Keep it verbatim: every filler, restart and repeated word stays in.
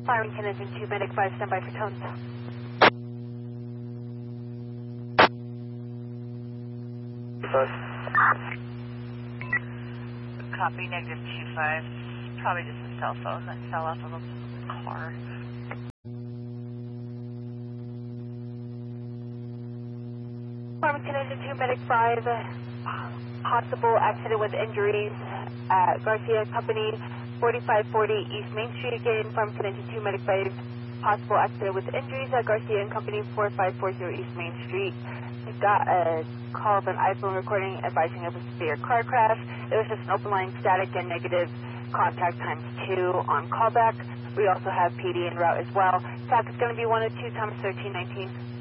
Farmington Engine two, Medic five, standby for tones. Copy, negative two five. Probably just a cell phone that fell off of a car. Farmington Engine two, Medic five, possible accident with injuries at Garcia Company, forty-five forty East Main Street. Again, Farmington Engine two, Medic five, possible accident with injuries at Garcia and Company, forty-five forty East Main Street. We got a call of an iPhone recording advising of a severe car crash. It was just an open line static and negative contact times two on callback. We also have P D en route as well. T A C is going to be one oh two, Thomas thirteen nineteen.